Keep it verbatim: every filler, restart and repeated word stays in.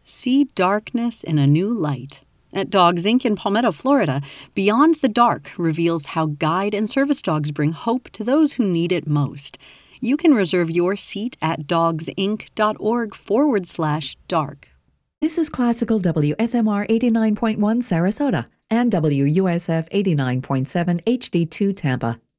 See darkness in a new light. At Dogs Incorporated in Palmetto, Florida, Beyond the Dark reveals how guide and service dogs bring hope to those who need it most. You can reserve your seat at dogsinc.org forward slash dark. This is Classical W S M R eighty-nine point one Sarasota and W U S F eighty-nine point seven H D two Tampa.